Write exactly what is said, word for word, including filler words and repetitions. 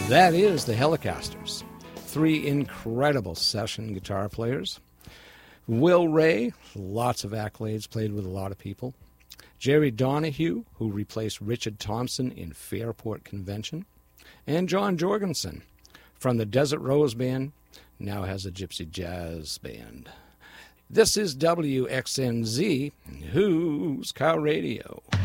That is the Helicasters. Three incredible session guitar players. Will Ray, lots of accolades, played with a lot of people. Jerry Donahue, who replaced Richard Thompson in Fairport Convention. And John Jorgensen from the Desert Rose Band, now has a Gypsy Jazz Band. This is W X N Z, Who's Car Radio.